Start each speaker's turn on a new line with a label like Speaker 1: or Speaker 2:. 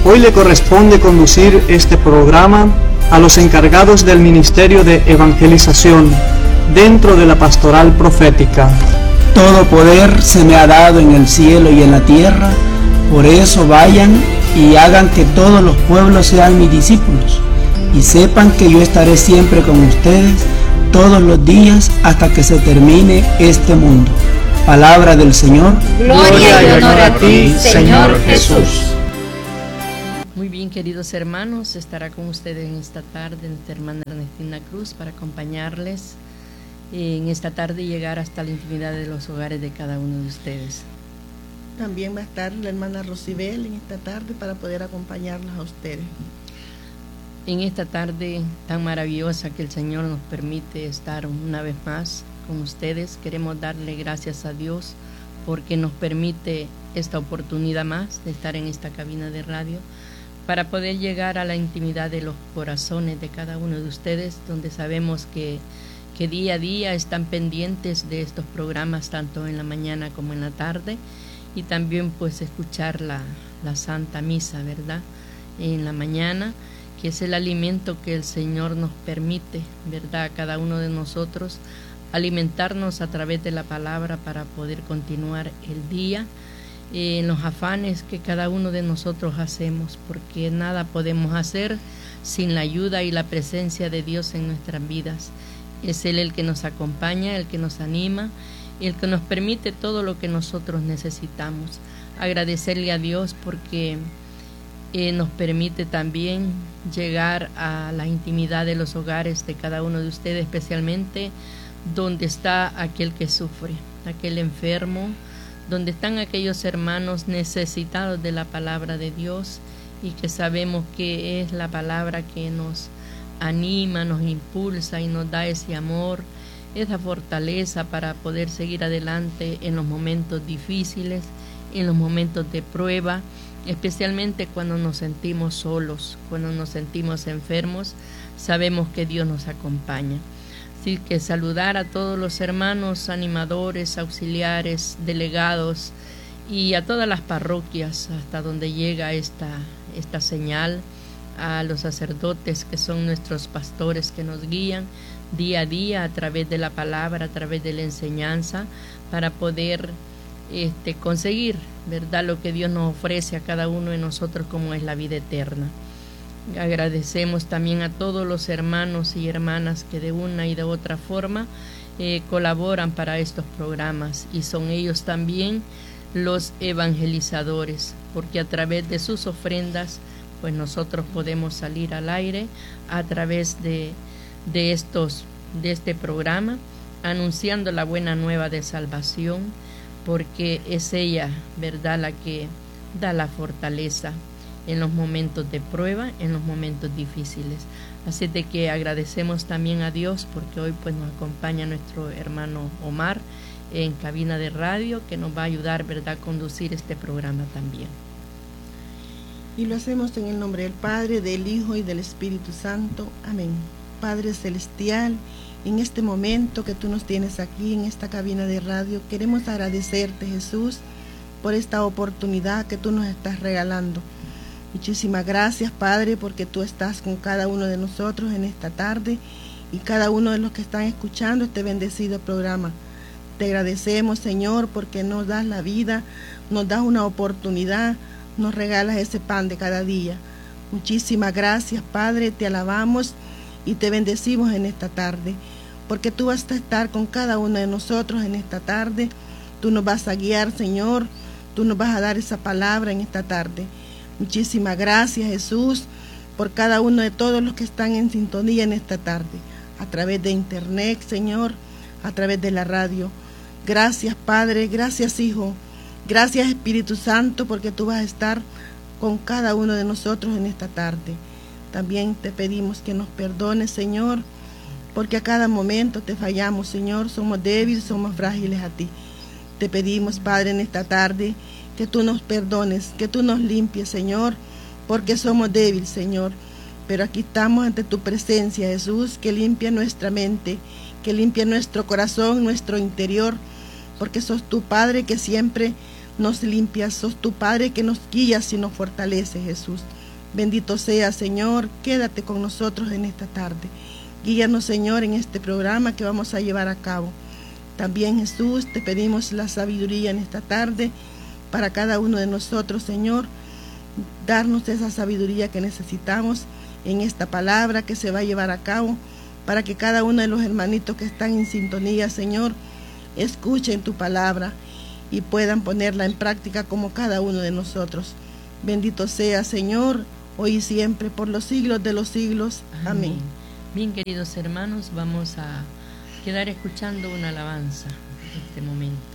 Speaker 1: Hoy le corresponde conducir este programa a los encargados del Ministerio de Evangelización dentro de la Pastoral Profética.
Speaker 2: Todo poder se me ha dado en el cielo y en la tierra, por eso vayan y hagan que todos los pueblos sean mis discípulos, y sepan que yo estaré siempre con ustedes todos los días hasta que se termine este mundo. Palabra del Señor.
Speaker 3: Gloria y honor a ti, Señor Jesús.
Speaker 4: Muy bien, queridos hermanos, estará con ustedes en esta tarde nuestra hermana Ernestina Cruz para acompañarles en esta tarde y llegar hasta la intimidad de los hogares de cada uno de ustedes.
Speaker 5: También va a estar la hermana Rosibel en esta tarde para poder acompañarlas a ustedes.
Speaker 4: En esta tarde tan maravillosa que el Señor nos permite estar una vez más con ustedes, queremos darle gracias a Dios porque nos permite esta oportunidad más de estar en esta cabina de radio para poder llegar a la intimidad de los corazones de cada uno de ustedes, donde sabemos que día a día están pendientes de estos programas tanto en la mañana como en la tarde, y también pues escuchar la Santa Misa, ¿verdad? En la mañana, que es el alimento que el Señor nos permite, ¿verdad? A cada uno de nosotros alimentarnos a través de la palabra para poder continuar el día en los afanes que cada uno de nosotros hacemos, porque nada podemos hacer sin la ayuda y la presencia de Dios en nuestras vidas. Es Él el que nos acompaña, el que nos anima, el que nos permite todo lo que nosotros necesitamos. Agradecerle a Dios porque nos permite también llegar a la intimidad de los hogares de cada uno de ustedes, especialmente donde está aquel que sufre, aquel enfermo, donde están aquellos hermanos necesitados de la palabra de Dios, y que sabemos que es la palabra que nos anima, nos impulsa y nos da ese amor, esa fortaleza para poder seguir adelante en los momentos difíciles, en los momentos de prueba, especialmente cuando nos sentimos solos, cuando nos sentimos enfermos. Sabemos que Dios nos acompaña. Así que saludar a todos los hermanos animadores, auxiliares, delegados y a todas las parroquias hasta donde llega esta señal, a los sacerdotes que son nuestros pastores que nos guían día a día a través de la palabra, a través de la enseñanza, para poder conseguir, ¿verdad?, lo que Dios nos ofrece a cada uno de nosotros, como es la vida eterna. Agradecemos también a todos los hermanos y hermanas que de una y de otra forma colaboran para estos programas, y son ellos también los evangelizadores, porque a través de sus ofrendas pues nosotros podemos salir al aire a través de este programa, anunciando la buena nueva de salvación, porque es ella, ¿verdad?, la que da la fortaleza en los momentos de prueba, en los momentos difíciles. Así de que agradecemos también a Dios porque hoy pues nos acompaña nuestro hermano Omar en cabina de radio, que nos va a ayudar, ¿verdad?, a conducir este programa también.
Speaker 5: Y lo hacemos en el nombre del Padre, del Hijo y del Espíritu Santo. Amén. Padre Celestial, en este momento que tú nos tienes aquí en esta cabina de radio, queremos agradecerte, Jesús, por esta oportunidad que tú nos estás regalando. Muchísimas gracias, Padre, porque tú estás con cada uno de nosotros en esta tarde y cada uno de los que están escuchando este bendecido programa. Te agradecemos, Señor, porque nos das la vida, nos das una oportunidad, nos regalas ese pan de cada día. Muchísimas gracias, Padre, te alabamos y te bendecimos en esta tarde, porque tú vas a estar con cada uno de nosotros en esta tarde. Tú nos vas a guiar, Señor, tú nos vas a dar esa palabra en esta tarde. Muchísimas gracias, Jesús, por cada uno de todos los que están en sintonía en esta tarde, a través de internet, Señor, a través de la radio. Gracias, Padre, gracias, Hijo, gracias, Espíritu Santo, porque tú vas a estar con cada uno de nosotros en esta tarde. También te pedimos que nos perdones, Señor, porque a cada momento te fallamos, Señor, somos débiles, somos frágiles a ti. Te pedimos, Padre, en esta tarde, que tú nos perdones, que tú nos limpies, Señor, porque somos débiles, Señor. Pero aquí estamos ante tu presencia, Jesús, que limpia nuestra mente, que limpia nuestro corazón, nuestro interior, porque sos tu Padre que siempre nos limpias, sos tu Padre que nos guías y nos fortalece, Jesús. Bendito sea, Señor, quédate con nosotros en esta tarde. Guíanos, Señor, en este programa que vamos a llevar a cabo. También, Jesús, te pedimos la sabiduría en esta tarde para cada uno de nosotros, Señor. Darnos esa sabiduría que necesitamos en esta palabra que se va a llevar a cabo, para que cada uno de los hermanitos que están en sintonía, Señor, escuchen tu palabra y puedan ponerla en práctica como cada uno de nosotros. Bendito sea, Señor, hoy y siempre, por los siglos de los siglos. Amén.
Speaker 4: Bien, queridos hermanos, vamos a quedar escuchando una alabanza en este momento.